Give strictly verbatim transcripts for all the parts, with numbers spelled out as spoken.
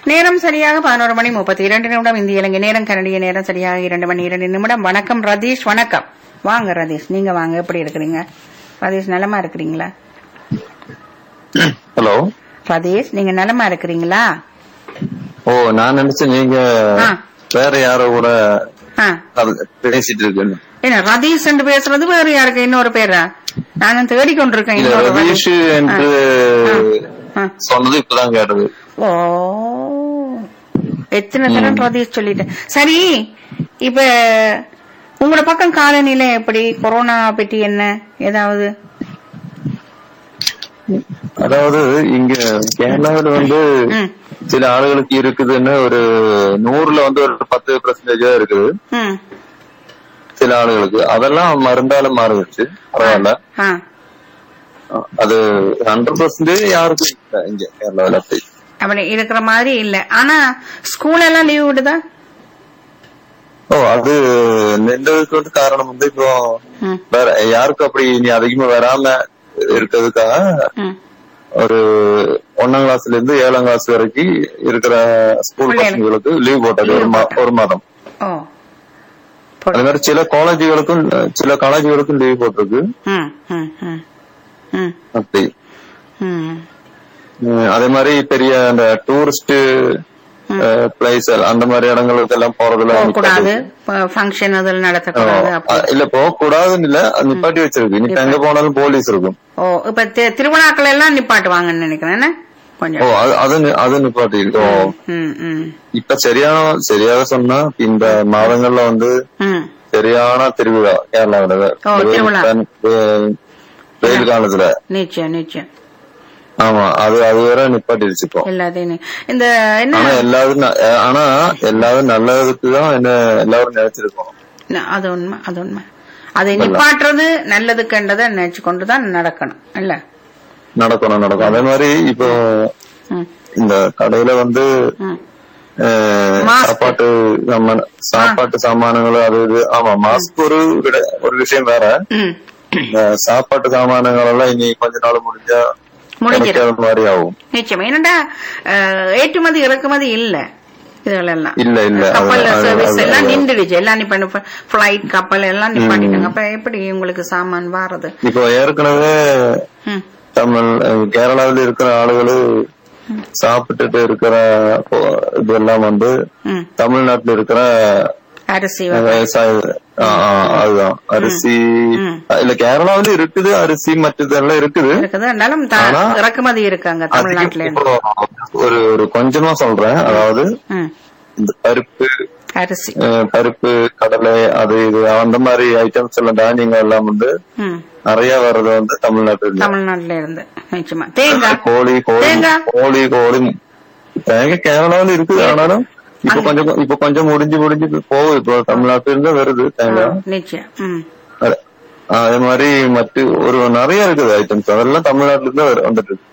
நேரம் சரியாக பதினோரு மணி முப்பத்தி இரண்டு நிமிடம். இந்திய இலங்கை நேரம், கனடிய நேரம் சரியாக இரண்டு மணி இரண்டு நிமிடம். வணக்கம் ரதீஷ். வணக்கம். வாங்க ரதீஷ், நீங்க வாங்க. எப்படி இருக்கிறீங்க ரதீஷ்? நலமா இருக்கிறீங்களா? ஹலோ ரதீஷ், நீங்க நலமா இருக்கிறீங்களா? ஓ, நான் நினைச்சேன் நீங்க வேற யாரோ கூட பேசிட்டு இருக்கேன். என்ன ரதீஷ் என்று பேசுறது வேற யாருக்கு இன்னொரு பேரா? நானும் தேடிக்கொண்டிருக்கேன். ரதீஷ் என்று சொன்னது இப்பதான் கேட்டது. ஓ, எத்தனை தரம் ரதீஷ் சொல்லிட்டேன். சரி, இப்ப உங்களோட பக்கம் காலநிலை எப்படி? கொரோனா பற்றி என்ன ஏதாவது? அதாவது இங்க கேரளாவில் வந்து சில ஆளுகளுக்கு இருக்குதுன்னு ஒரு நூறுல வந்து ஒரு பத்து பெர்சன்டேஜ் தான் இருக்குது சில ஆளுகளுக்கு. அதெல்லாம் மருந்தாலும் மாறிடுச்சு, பரவாயில்ல. அது ஹண்ட்ரட் பெர்சன்டேஜ் யாருக்கும் இல்ல இங்க கேரளாவில் அப்படி அப்படி இருக்கிற மாதிரி இல்ல. ஆனா ஸ்கூல் எல்லாம் லீவ் விடுதா? ஓ, அது நின்றதுக்கு வந்து காரணம் வந்து இப்போ வேற யாருக்கும் அப்படி இனி அதிகமா வராம இருக்கிறதுக்காக ஒரு ஒன்னாம் கிளாஸ்ல இருந்து ஏழாம் கிளாஸ் வரைக்கும் இருக்கிற ஸ்கூல் பசங்களுக்கு லீவ் போட்டது ஒரு மாதம். அது மாதிரி சில காலேஜுகளுக்கும் சில காலேஜுகளுக்கும் லீவ் போட்டிருக்கு. அப்படி அதே மாதிரி பெரிய அந்த டூரிஸ்ட் பிளேஸ் அந்த மாதிரி இடங்களுக்கு எல்லாம் போறதுல இல்ல போக கூடாதுன்னு இல்ல, நிப்பாட்டி வச்சிருக்கு. இப்ப எங்க போனாலும் போலீஸ் இருக்கும். ஓ, இப்ப திருவிழாக்கள் எல்லாம் நிப்பாட்டுவாங்கன்னு நினைக்கிறேன். ஓ, அது அது நிப்பாட்டி இருக்கு. இப்ப சரியான சரியாக சொன்னா இந்த மாதங்கள்ல வந்து சரியான திருவிழா கேரளாவில வெயில் காலத்துல. நிச்சயம் நிச்சயம். ஆமா, அது அது வேற நிப்பாட்டிருச்சு இப்போ எல்லாத்தையும். இந்த ஆனா எல்லாரும் ஆனா எல்லாரும் நல்லதுக்குதான் என்ன எல்லாரும் நினைச்சிருக்கோம். அது உண்மை, அது உண்மை. அதை நிப்பாட்டுறது நல்லதுக்குன்றதை நினைச்சு கொண்டுதான் நடக்கணும் இல்ல? நடக்கணும் நடக்கும். அதே மாதிரி இப்போ இந்த கடையில வந்து சாப்பாட்டு சாப்பாட்டு சாமானங்கள் அது இது. ஆமா, மாஸ்க் ஒரு ஒரு விஷயம் வேற. சாப்பாட்டு சாமானங்கள் எல்லாம் இனி கொஞ்ச நாள் முடிஞ்சா மாதிரி ஆகும். நிச்சயம். என்னடா ஏற்றுமதி இறக்குமதி இல்ல, இதுகளெல்லாம் இல்ல இல்ல கப்பல் சர்வீஸ் எல்லாம் நின்றுடுச்சு. எல்லாம் இப்ப பிளைட் கப்பல் எல்லாம் நிப்பாட்டிட்டாங்க. அப்ப எப்படி உங்களுக்கு சாமான் வாரது? இப்போ ஏற்கனவே தமிழ் கேரளாவில் இருக்கிற ஆளுகளு சாப்பிட்டுட்டு இருக்கிற இதெல்லாம் வந்து தமிழ்நாட்டுல இருக்கிற அரிசி விவசாய அதுதான் அரிசி இல்ல கேரளாவில இருக்குது அரிசி மற்றதெல்லாம் இருக்குது. இறக்குமதி இருக்காங்க தமிழ்நாட்டுல. ஒரு ஒரு கொஞ்சமா சொல்றேன். அதாவது இந்த பருப்பு அரிசி பருப்பு கடலை அது இது அந்த மாதிரி ஐட்டம்ஸ் எல்லாம் தானியங்கள் எல்லாம் வந்து நிறைய வர்றது வந்து தமிழ்நாட்டுல தமிழ்நாட்டுல இருந்து. நிச்சயமா. தேங்காய் கோழி கோழி கோழி கோழி தேங்காய் கேரளாவில இருக்குது. ஆனாலும் இப்ப கொஞ்சம் இப்ப கொஞ்சம் முடிஞ்சு முடிஞ்சு போகுது. இப்போ தமிழ்நாட்டுல இருந்து வருது தேங்காய். நிச்சயம். அதே மாதிரி மற்ற ஒரு நிறைய இருக்குது ஐட்டம்ஸ், அதெல்லாம் தமிழ்நாட்டுல இருந்து வந்துட்டு இருக்கு.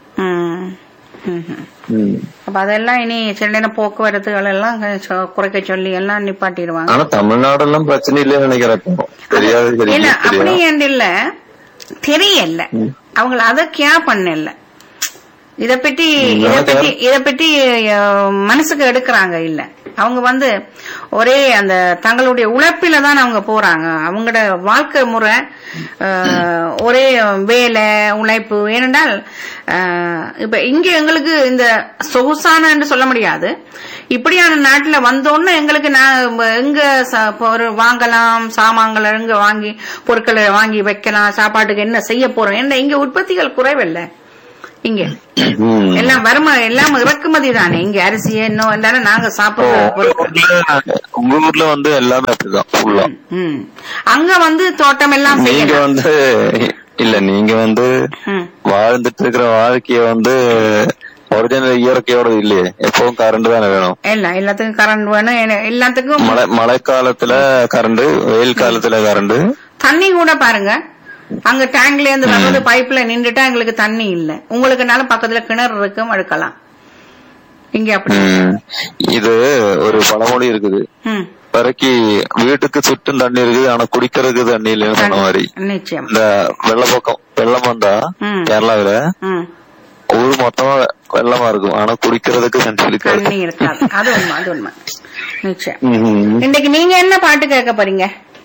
அப்ப அதெல்லாம் இனி சில நேரம் போக்குவரத்துகள் எல்லாம் குறைக்க சொல்லி எல்லாம் நிப்பாட்டிடுவாங்க. ஆனா தமிழ்நாடு எல்லாம் பிரச்சனை இல்லைன்னு நினைக்கிறேன். தெரியாது இல்ல, அப்படி இல்ல, தெரியல அவங்கள அத கே பண்ணல. இத பத்தி இத பத்தி இத பத்தி மனசுக்கு எடுக்கிறாங்க இல்ல. அவங்க வந்து ஒரே அந்த தங்களுடைய உழைப்பில தான் அவங்க போறாங்க. அவங்களோட வாழ்க்கை முறை ஒரே வேலை உழைப்பு. ஏனென்றால் இப்ப இங்க எங்களுக்கு இந்த சொகுசான என்று சொல்ல முடியாது. இப்படியான நாட்டுல வந்தோன்னு எங்களுக்கு எங்க ஒரு வாங்கலாம் சாமான்களை எங்க வாங்கி பொருட்களை வாங்கி வைக்கலாம், சாப்பாட்டுக்கு என்ன செய்ய போறோம். ஏன்னா இங்க உற்பத்திகள் குறைவில்லை. இங்க எல்லாம் வருமா எல்லாம் இறக்குமதி தானே. இங்க அரிசி இன்னும் நாங்க சாப்பிடுறோம். உங்க ஊர்ல வந்து எல்லாமே அப்படிதான். அங்க வந்து தோட்டம் எல்லாம் நீங்க வந்து இல்ல நீங்க வந்து வாழ்ந்துட்டு இருக்கிற வாழ்க்கைய வந்து ஒரிஜினல் இயற்கையோட இல்லையே. எப்பவும் கரண்ட் தானே வேணும். இல்ல எல்லாத்துக்கும் கரண்ட் வேணும். எல்லாத்துக்கும் மழை மழை காலத்துல கரண்ட், வெயில் காலத்துல கரண்ட். தண்ணி கூட பாருங்க, அங்க டேங்க்ல இருந்து வர்றது பைப்ல நின்றுட்டா எங்களுக்கு தண்ணி இல்ல. உங்களுக்குனால பக்கத்துல கிணறு இருக்கும், எடுக்கலாம். இங்க அப்படி இது ஒரு பழமொழி இருக்குது, பிறக்கி வீட்டுக்கு சுற்றும் தண்ணி இருக்குது ஆனா குடிக்கிறதுக்கு தண்ணி இல்லைன்னு சொன்ன மாதிரி. நிச்சயம். இந்த வெள்ளப்பக்கம் வெள்ளம் வந்தா கேரளாவில ஊர் மொத்தமா வெள்ளமா இருக்கும், ஆனா குடிக்கிறதுக்கு தண்ணி இருக்காது. தண்ணி இருக்காது. அது உண்மை, அது உண்மை, நிச்சயம். இன்னைக்கு நீங்க என்ன பாட்டு கேட்க போறீங்க?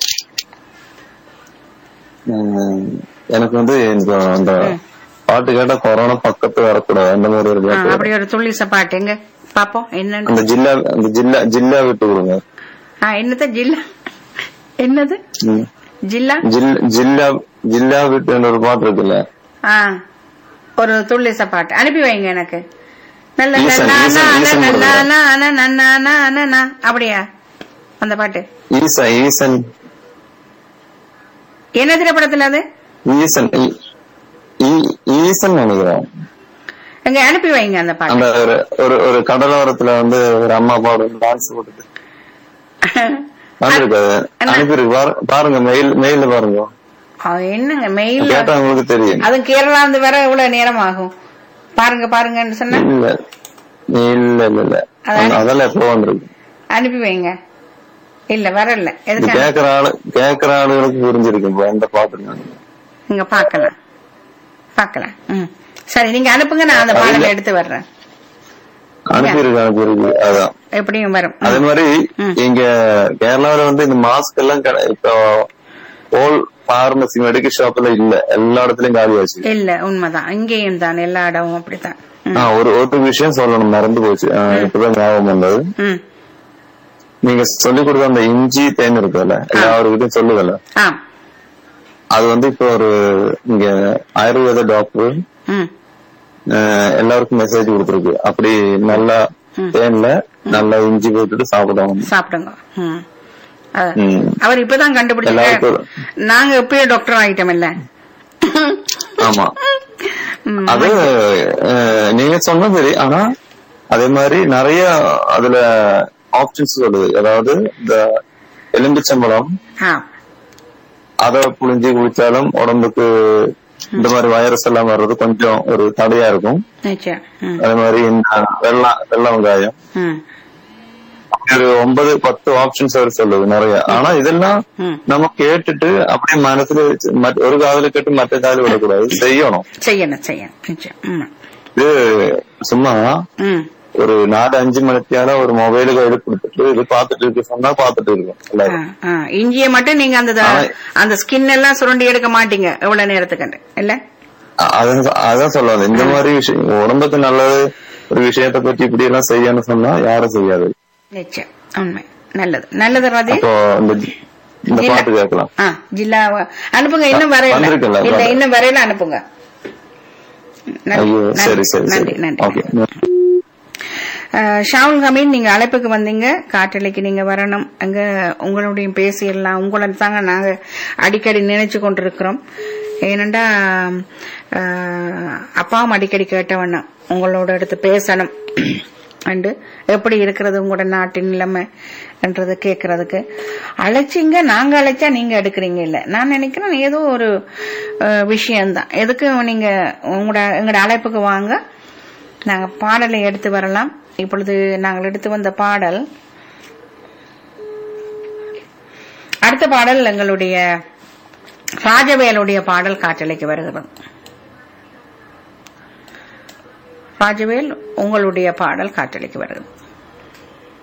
எனக்கு வந்து அந்த பாட்டு கேட்டா கொரோனா பக்கத்து வரக்கூடாது, அந்த மாதிரி ஒரு பாட்டு. அப்படி ஒரு துள்ளிச பாட்டு எங்க பாப்போம். என்ன அந்த ஜில்லா அந்த ஜில்லா ஜில்லா விட்டு கொடுங்க. என்னது ஜில்லா? என்னது ஜில்லா? ஜில்லா ஜில்லா விட்டு ஒரு பாட்டு இருக்குல்ல, ஒரு துள்ளிச பாட்டு அனுப்பி வைங்க எனக்கு. நல்ல அப்படியா அந்த பாட்டு? ஈசன் ஈசன் என்ன திரைப்படத்துல அது? ஈசன் ஈசன் நினைக்கிறேன். எங்க அனுப்பி வைங்க அந்த பாட்டு. அந்த ஒரு ஒரு கடலோரத்துல வந்து ஒரு அம்மா பாடு டான்ஸ் போட்டுட்டு வந்திருக்காது, அனுப்பியிருக்கு பாருங்க, மெயில் மெயில பாருங்க. என்னங்க மெயில் கேட்டா உங்களுக்கு தெரியும். அது கேரளா வந்து வர எவ்வளவு நேரம் ஆகும் பாருங்க பாருங்கன்னு சொன்ன. இல்ல இல்ல இல்ல இல்ல அதெல்லாம் எப்போ வந்திருக்கு, அனுப்பி வைங்க. இல்ல வரல. கேக்குற ஆளு கேக்குற ஆளுகளுக்கு புரிஞ்சிருக்கு அந்த பாட்டு. நீங்க பாக்கலாம் பாக்கலாம். சரி நீங்க அனுப்புங்க, நான் அந்த பாடலை எடுத்து வர்றேன். அனுப்பியிருக்கு அனுப்பியிருக்கு அதான் எப்படியும் வரும். அதே மாதிரி இங்க கேரளாவில வந்து இந்த மாஸ்க் எல்லாம் இப்போ ஹோல் பார்மசி மெடிக்கல் ஷாப்ல இல்ல, எல்லா இடத்துலயும் காலி ஆச்சு. இல்ல உண்மைதான், இங்கேயும் தான் எல்லா இடமும் அப்படித்தான். ஒரு ஒரு விஷயம் சொல்லணும், மறந்து போச்சு, இப்பதான் ஞாபகம் வந்தது. நீங்க சொல்லிக் கொடுத்த அந்த இஞ்சி தேன் இருக்குல்ல, எல்லாருக்கிட்டையும் சொல்லுவல, அது வந்து இப்ப ஒரு இங்க ஆயுர்வேத டாக்டர் எல்லாருக்கும் மெசேஜ் கொடுத்துருக்கு. அப்படி நல்லா தேன்ல நல்லா இஞ்சி போட்டுட்டு சாப்பிடுவாங்க சாப்பிடுங்க. அவர் இப்பதான் கண்டுபிடிச்சாரு, நாங்க எப்பயோ டாக்டர் ஆயிட்டோம் இல்ல. ஆமா அது நீங்க சொன்ன சரி, ஆனா அதே மாதிரி நிறைய அதுல ஆப்ஷன்ஸ் சொல்லுது. அதாவது இந்த எலும்பிச்சம்பழம் அத புழிஞ்சு குடிச்சாலும் உடம்புக்கு இந்த மாதிரி வைரஸ் எல்லாம் வர்றது கொஞ்சம் ஒரு தடையா இருக்கும். அதே மாதிரி இந்த வெள்ளம் வெள்ள வெங்காயம் ஒரு ஒன்பது பத்து ஆப்ஷன்ஸ் அவர் சொல்லுது நிறைய. ஆனா இதெல்லாம் நம்ம கேட்டுட்டு அப்படியே மனசுல ஒரு காதல கேட்டு மற்ற காதல விடக்கூடாது, செய்யணும் செய்யணும் செய்யணும். இது சும்மா ஒரு நாலு அஞ்சு மணித்தியால ஒரு மொபைலு கையில கொடுத்துட்டு இது பாத்துட்டு இருக்கு சொன்னா பாத்துட்டு இருக்கும். இஞ்சிய மட்டும் நீங்க அந்த அந்த ஸ்கின் எல்லாம் சுரண்டி எடுக்க மாட்டீங்க எவ்வளவு நேரத்துக்கு இல்ல? அதான் சொல்லுவாங்க, இந்த மாதிரி விஷயம் உடம்புக்கு நல்லது ஒரு விஷயத்த பத்தி இப்படி எல்லாம் செய்யணும்னு சொன்னா யாரும் செய்யாது. நிச்சயம் உண்மை. நல்லது நல்லது ராதி. இந்த பாட்டு கேட்கலாம். ஜில்லா அனுப்புங்க, இன்னும் வரையில இல்ல, இன்னும் வரையில அனுப்புங்க. சரி சரி நன்றி நன்றி. ஷாவுல் ஹமீன், நீங்க அழைப்புக்கு வந்தீங்க, காற்றலைக்கு நீங்க வரணும். அங்க உங்களுடைய பேசிடலாம், உங்களை தாங்க நாங்க அடிக்கடி நினைச்சு கொண்டிருக்கிறோம். ஏனண்டா அப்பாவும் அடிக்கடி கேட்டவண்ணா உங்களோட எடுத்து பேசணும் அண்டு எப்படி இருக்கிறது உங்களோட நாட்டின் நிலைமை என்றது கேட்கறதுக்கு அழைச்சிங்க. நாங்க அழைச்சா நீங்க எடுக்கிறீங்க இல்ல. நான் நினைக்கிறேன் ஏதோ ஒரு விஷயம்தான். எதுக்கு நீங்க உங்களோட எங்களோட அழைப்புக்கு வாங்க, நாங்க பாடலை எடுத்து வரலாம். இப்பொழுது நாங்கள் எடுத்து வந்த பாடல், அடுத்த பாடல் எங்களுடைய ராஜவேலுடைய பாடல் காற்றலைக்கு வருகிறது. ராஜவேல் உங்களுடைய பாடல் காற்றலைக்கு வருகிறது.